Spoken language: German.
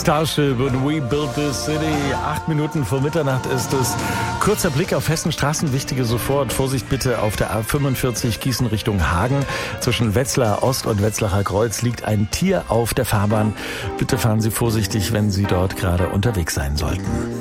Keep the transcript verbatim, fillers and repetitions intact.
Starship und We Built This City. Acht Minuten vor Mitternacht ist es. Kurzer Blick auf festen Straßen, wichtige sofort. Vorsicht bitte auf der A fünfundvierzig Gießen Richtung Hagen. Zwischen Wetzlar Ost und Wetzlacher Kreuz liegt ein Tier auf der Fahrbahn. Bitte fahren Sie vorsichtig, wenn Sie dort gerade unterwegs sein sollten.